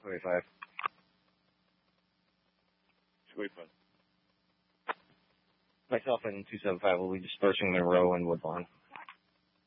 285. 285. Myself and 275 will be dispersing Monroe and Woodlawn.